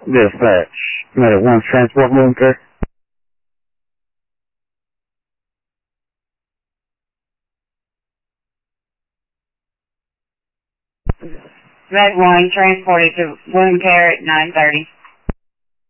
Dispatch. Medic 1 transport wound care. Med 1 transported to wound care at 9:30.